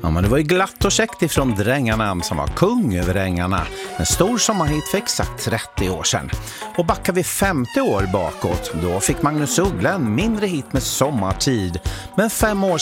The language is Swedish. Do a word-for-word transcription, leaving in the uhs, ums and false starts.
Ja, men det var ju glatt och käckt ifrån Drängarna som var kung över ängarna. En stor sommarhit för exakt trettio år sedan. Och backar vi femtio år bakåt, då fick Magnus Uggla en mindre hit med Sommartid. Men fem år